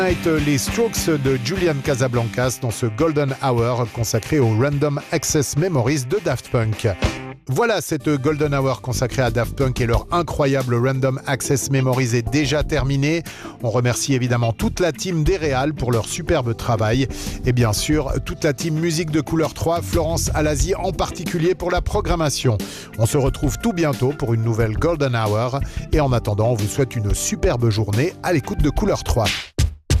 Les Strokes de Julian Casablancas dans ce Golden Hour consacré au Random Access Memories de Daft Punk. Voilà, cette Golden Hour consacrée à Daft Punk et leur incroyable Random Access Memories est déjà terminée. On remercie évidemment toute la team des Réals pour leur superbe travail et bien sûr toute la team musique de Couleur 3, Florence Alazi en particulier pour la programmation. On se retrouve tout bientôt pour une nouvelle Golden Hour et en attendant on vous souhaite une superbe journée à l'écoute de Couleur 3.